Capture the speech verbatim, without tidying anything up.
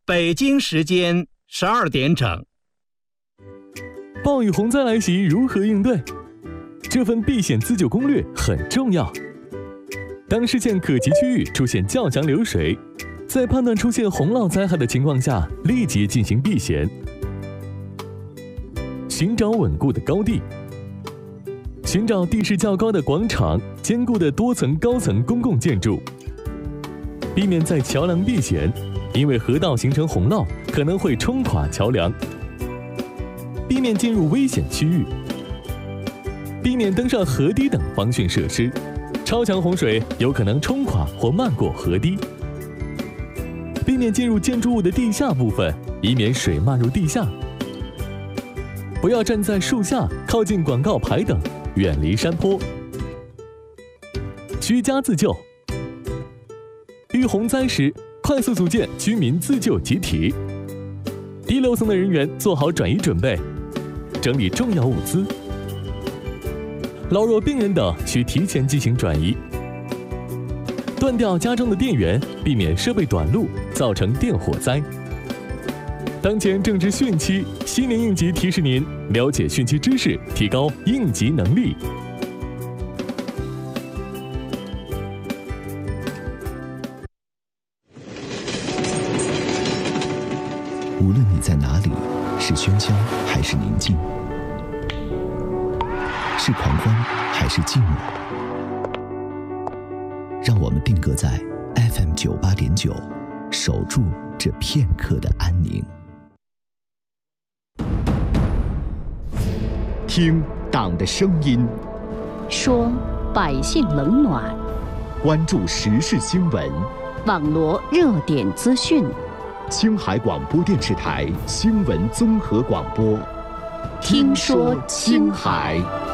北京时间十二点整。 暴雨洪灾来袭，如何应对？这份避险自救攻略很重要。当视线可及区域出现较强流水，在判断出现洪涝灾害的情况下，立即进行避险。寻找稳固的高地，寻找地势较高的广场、坚固的多层高层公共建筑，避免在桥梁避险，因为河道形成洪涝可能会冲垮桥梁。避免进入危险区域，避免登上河堤等防汛设施，超强洪水有可能冲垮或漫过河堤。避免进入建筑物的地下部分，以免水漫入地下。不要站在树下、靠近广告牌等，远离山坡。居家自救，遇洪灾时，快速组建居民自救集体。低楼层的人员做好转移准备，整理重要物资。老弱病人等需提前进行转移。断掉家中的电源，避免设备短路，造成电火灾。当前正值汛期，新年应急提示您了解汛期知识，提高应急能力。 无论你在哪里，是喧嚣还是宁静，是狂欢还是寂寞，让我们定格在 F M 九八点九，守住这片刻的安宁。 听党的声音， 说百姓冷暖， 关注时事新闻， 网罗热点资讯。 青海广播电视台新闻综合广播， 听说青海。